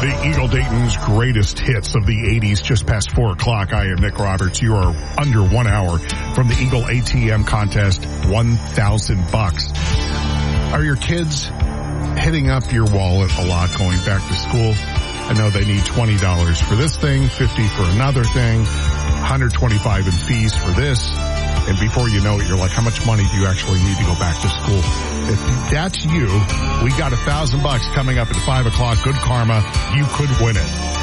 The Eagle Dayton's greatest hits of the 80s just past 4 o'clock. I am Nick Roberts. You are under 1 hour from the Eagle ATM contest, $1,000. Are your kids hitting up your wallet a lot going back to school? I know they need $20 for this thing, $50 for another thing, $125 in fees for this. And before you know it, you're like, how much money do you actually need to go back to school? If that's you, we got $1,000 coming up at 5 o'clock. Good karma. You could win it.